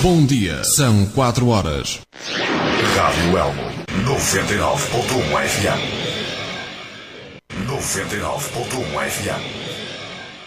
Bom dia, são 4 horas. Rádio Elmo, 99.1 FM. 99.1 FM.